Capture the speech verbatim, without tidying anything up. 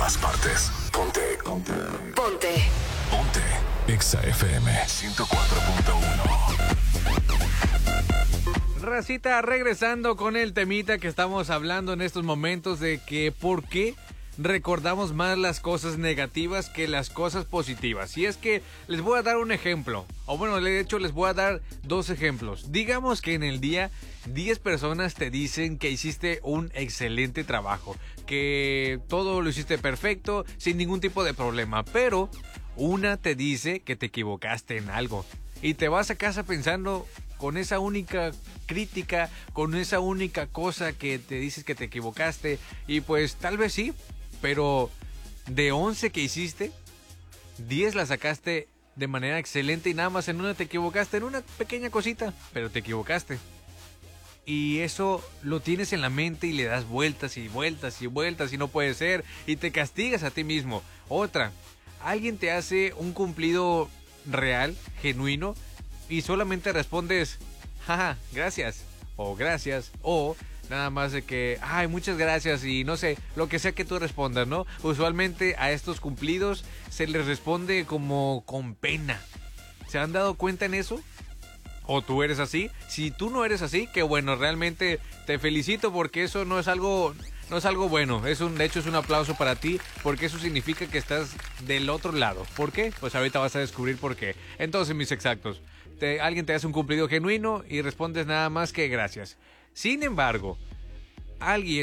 todas partes. Ponte. Ponte. Ponte. Ponte. Exa F M ciento cuatro punto uno. Racita, regresando con el temita que estamos hablando en estos momentos de que por qué recordamos más las cosas negativas que las cosas positivas. Y es que les voy a dar un ejemplo, o bueno, de hecho les voy a dar dos ejemplos. Digamos que en el día diez personas te dicen que hiciste un excelente trabajo, que todo lo hiciste perfecto, sin ningún tipo de problema, pero una te dice que te equivocaste en algo y te vas a casa pensando con esa única crítica, con esa única cosa que te dices que te equivocaste, y pues tal vez sí, pero de once que hiciste, diez las sacaste de manera excelente y nada más en una te equivocaste, en una pequeña cosita, pero te equivocaste. Y eso lo tienes en la mente y le das vueltas y vueltas y vueltas y no puede ser, y te castigas a ti mismo. Otra, alguien te hace un cumplido real, genuino, y solamente respondes, jaja, gracias, o gracias, o nada más de que, ay, muchas gracias, y no sé, lo que sea que tú respondas, ¿no? Usualmente a estos cumplidos se les responde como con pena. ¿Se han dado cuenta en eso? ¿O tú eres así? Si tú no eres así, qué bueno, realmente te felicito, porque eso no es algo, no es algo bueno. Es un, de hecho es un aplauso para ti, porque eso significa que estás del otro lado. ¿Por qué? Pues ahorita vas a descubrir por qué. Entonces, mis exactos, te, alguien te hace un cumplido genuino y respondes nada más que gracias. Sin embargo, alguien